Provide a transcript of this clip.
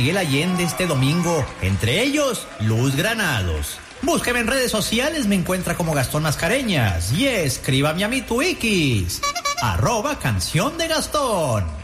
Miguel Allende este domingo, entre ellos, Luz Granados. Búsqueme en redes sociales, me encuentra como Gastón Mascareñas y escríbame a mi Twikis, @Canción de Gastón.